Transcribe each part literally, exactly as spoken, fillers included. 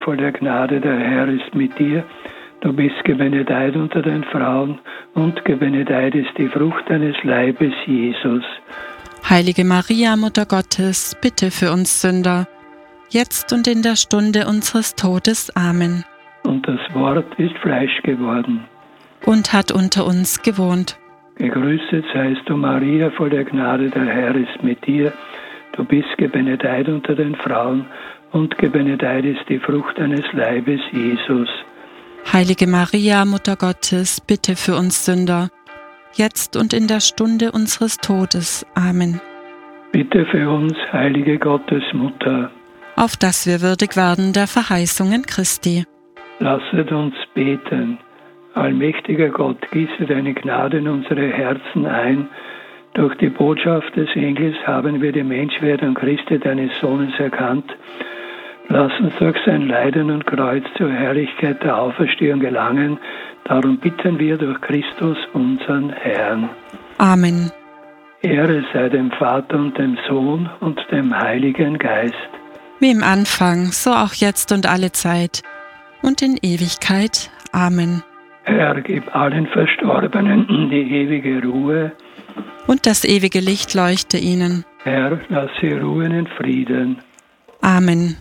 voller Gnade, der Herr ist mit dir. Du bist gebenedeit unter den Frauen und gebenedeit ist die Frucht deines Leibes, Jesus. Heilige Maria, Mutter Gottes, bitte für uns Sünder, jetzt und in der Stunde unseres Todes. Amen. Und das Wort ist Fleisch geworden und hat unter uns gewohnt. Gegrüßet seist du, Maria, voller Gnade, der Herr ist mit dir. Du bist gebenedeit unter den Frauen und gebenedeit ist die Frucht deines Leibes, Jesus. Heilige Maria, Mutter Gottes, bitte für uns Sünder, jetzt und in der Stunde unseres Todes. Amen. Bitte für uns, heilige Gottesmutter, auf dass wir würdig werden der Verheißungen Christi. Lasset uns beten. Allmächtiger Gott, gieße deine Gnade in unsere Herzen ein. Durch die Botschaft des Engels haben wir die Menschwerdung Christi, deines Sohnes, erkannt. Lass uns durch sein Leiden und Kreuz zur Herrlichkeit der Auferstehung gelangen. Darum bitten wir durch Christus, unseren Herrn. Amen. Ehre sei dem Vater und dem Sohn und dem Heiligen Geist. Wie im Anfang, so auch jetzt und alle Zeit und in Ewigkeit. Amen. Herr, gib allen Verstorbenen die ewige Ruhe. Und das ewige Licht leuchte ihnen. Herr, lass sie ruhen in Frieden. Amen.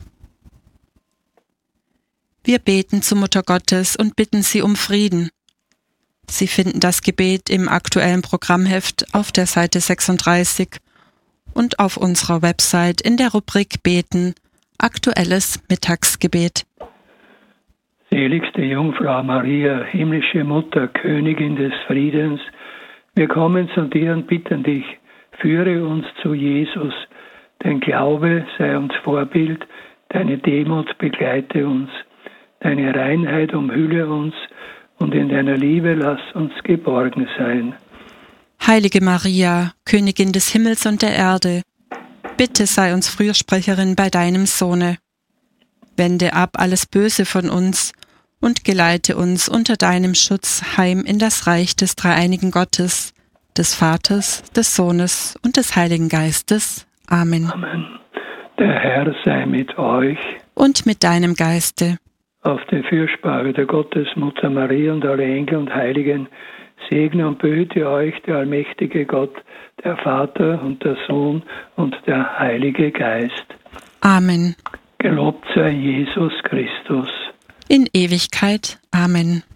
Wir beten zu Mutter Gottes und bitten sie um Frieden. Sie finden das Gebet im aktuellen Programmheft auf der Seite sechsunddreißig und auf unserer Website in der Rubrik Beten, aktuelles Mittagsgebet. Seligste Jungfrau Maria, himmlische Mutter, Königin des Friedens, wir kommen zu dir und bitten dich, führe uns zu Jesus. Dein Glaube sei uns Vorbild, deine Demut begleite uns. Deine Reinheit umhülle uns und in deiner Liebe lass uns geborgen sein. Heilige Maria, Königin des Himmels und der Erde, bitte sei uns Fürsprecherin bei deinem Sohne. Wende ab alles Böse von uns und geleite uns unter deinem Schutz heim in das Reich des dreieinigen Gottes, des Vaters, des Sohnes und des Heiligen Geistes. Amen. Amen. Der Herr sei mit euch und mit deinem Geiste. Auf die Fürsprache der Gottesmutter Maria und alle Engel und Heiligen segne und behüte euch der allmächtige Gott, der Vater und der Sohn und der Heilige Geist. Amen. Gelobt sei Jesus Christus. In Ewigkeit. Amen.